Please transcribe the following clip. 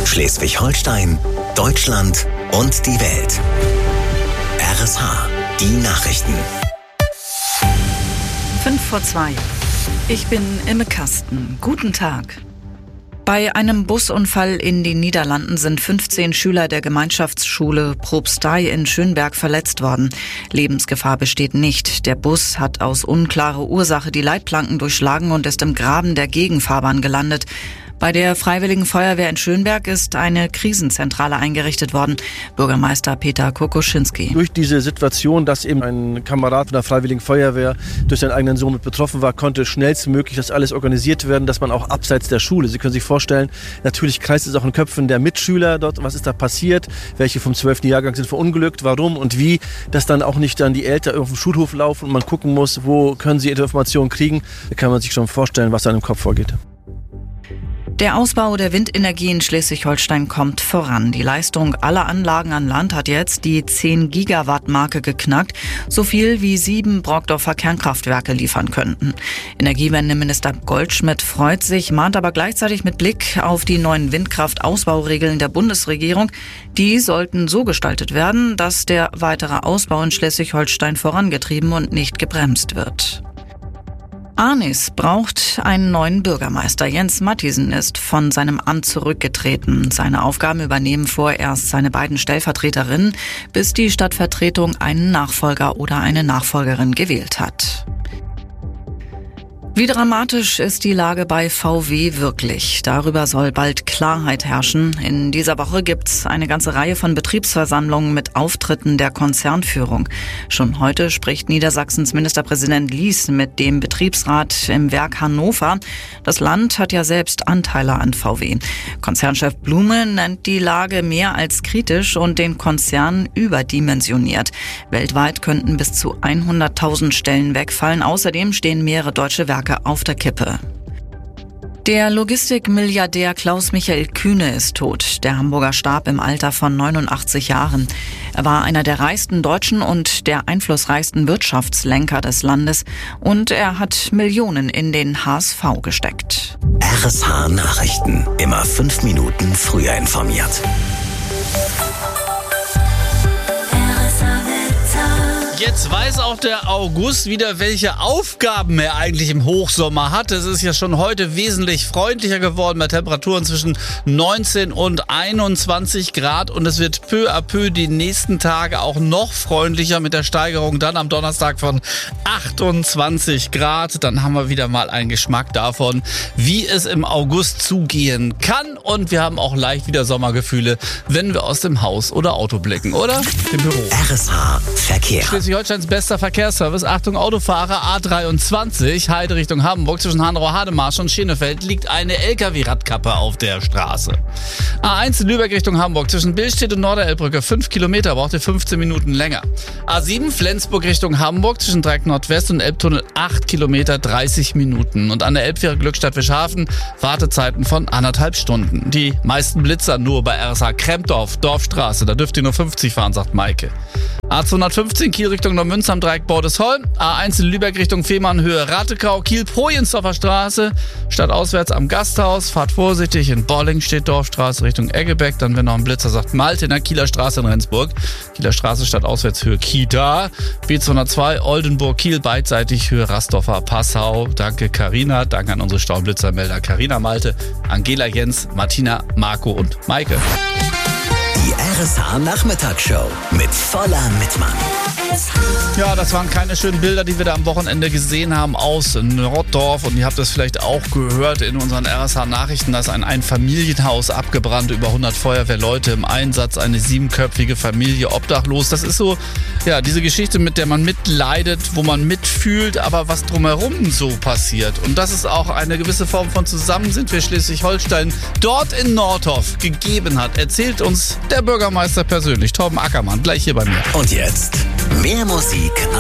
Schleswig-Holstein, Deutschland und die Welt. RSH, die Nachrichten. 5:02. Ich bin Imme Kasten. Guten Tag. Bei einem Busunfall in den Niederlanden sind 15 Schüler der Gemeinschaftsschule Probstei in Schönberg verletzt worden. Lebensgefahr besteht nicht. Der Bus hat aus unklarer Ursache die Leitplanken durchschlagen und ist im Graben der Gegenfahrbahn gelandet. Bei der Freiwilligen Feuerwehr in Schönberg ist eine Krisenzentrale eingerichtet worden. Bürgermeister Peter Kokoschinski. Durch diese Situation, dass eben ein Kamerad von der Freiwilligen Feuerwehr durch seinen eigenen Sohn mit betroffen war, konnte schnellstmöglich das alles organisiert werden, dass man auch abseits der Schule, Sie können sich vorstellen, natürlich kreist es auch in Köpfen der Mitschüler dort, was ist da passiert, welche vom 12. Jahrgang sind verunglückt, warum und wie, dass dann auch nicht dann die Eltern auf dem Schulhof laufen und man gucken muss, wo können sie Informationen kriegen. Da kann man sich schon vorstellen, was da im Kopf vorgeht. Der Ausbau der Windenergie in Schleswig-Holstein kommt voran. Die Leistung aller Anlagen an Land hat jetzt die 10-Gigawatt-Marke geknackt, so viel wie 7 Brokdorfer Kernkraftwerke liefern könnten. Energiewendeminister Goldschmidt freut sich, mahnt aber gleichzeitig mit Blick auf die neuen Windkraftausbauregeln der Bundesregierung. Die sollten so gestaltet werden, dass der weitere Ausbau in Schleswig-Holstein vorangetrieben und nicht gebremst wird. Arnis braucht einen neuen Bürgermeister. Jens Mathiesen ist von seinem Amt zurückgetreten. Seine Aufgaben übernehmen vorerst seine beiden Stellvertreterinnen, bis die Stadtvertretung einen Nachfolger oder eine Nachfolgerin gewählt hat. Wie dramatisch ist die Lage bei VW wirklich? Darüber soll bald Klarheit herrschen. In dieser Woche gibt's eine ganze Reihe von Betriebsversammlungen mit Auftritten der Konzernführung. Schon heute spricht Niedersachsens Ministerpräsident Lies mit dem Betriebsrat im Werk Hannover. Das Land hat ja selbst Anteile an VW. Konzernchef Blume nennt die Lage mehr als kritisch und den Konzern überdimensioniert. Weltweit könnten bis zu 100.000 Stellen wegfallen. Außerdem stehen mehrere deutsche Werke auf der Kippe. Der Logistikmilliardär Klaus-Michael Kühne ist tot. Der Hamburger starb im Alter von 89 Jahren. Er war einer der reichsten Deutschen und der einflussreichsten Wirtschaftslenker des Landes. Und er hat Millionen in den HSV gesteckt. RSH Nachrichten. Immer 5 Minuten früher informiert. Jetzt weiß auch der August wieder, welche Aufgaben er eigentlich im Hochsommer hat. Es ist ja schon heute wesentlich freundlicher geworden bei Temperaturen zwischen 19 und 21 Grad. Und es wird peu à peu die nächsten Tage auch noch freundlicher mit der Steigerung dann am Donnerstag von 28 Grad. Dann haben wir wieder mal einen Geschmack davon, wie es im August zugehen kann. Und wir haben auch leicht wieder Sommergefühle, wenn wir aus dem Haus oder Auto blicken, oder? Im Büro. RSH Verkehr. Schleswig-Holsteins bester Verkehrsservice. Achtung Autofahrer, A23, Heide Richtung Hamburg. Zwischen Hanau-Hademarsch und Schenefeld liegt eine LKW-Radkappe auf der Straße. A1 Lübeck Richtung Hamburg. Zwischen Billstedt und Norderelbbrücke 5 Kilometer, braucht ihr 15 Minuten länger. A7 Flensburg Richtung Hamburg. Zwischen Dreieck Nordwest und Elbtunnel 8 Kilometer, 30 Minuten. Und an der Elbfähre Glückstadt-Wischhafen Wartezeiten von 1,5 Stunden. Die meisten Blitzer nur bei RSH Krempdorf, Dorfstraße. Da dürft ihr nur 50 fahren, sagt Maike. A215 Kiel Richtung Neumünster am Dreieck Bordesholm. A1 in Lübeck Richtung Fehmarn Höhe Ratekau. Kiel Projensdorfer Straße. Stadtauswärts am Gasthaus. Fahrt vorsichtig. In Bolling steht Dorfstraße Richtung Eggebeck. Dann, wenn noch ein Blitzer sagt, Malte in der Kieler Straße in Rendsburg. Kieler Straße Stadtauswärts Höhe Kita. B202 Oldenburg Kiel beidseitig Höhe Rastorfer Passau. Danke Carina. Danke an unsere Staublitzermelder Carina, Malte, Angela, Jens, Martina, Marco und Maike. Die RSH Nachmittagsshow mit Voller Mittmann. Ja, das waren keine schönen Bilder, die wir da am Wochenende gesehen haben aus Norddorf. Und ihr habt das vielleicht auch gehört in unseren RSH-Nachrichten. Da ist ein Einfamilienhaus abgebrannt, über 100 Feuerwehrleute im Einsatz, eine 7-köpfige Familie obdachlos. Das ist so, ja, diese Geschichte, mit der man mitleidet, wo man mitfühlt, aber was drumherum so passiert. Und das ist auch eine gewisse Form von Zusammensind für Schleswig-Holstein dort in Nordorf gegeben hat. Erzählt uns der Bürgermeister persönlich, Torben Ackermann, gleich hier bei mir. Und jetzt mehr Musik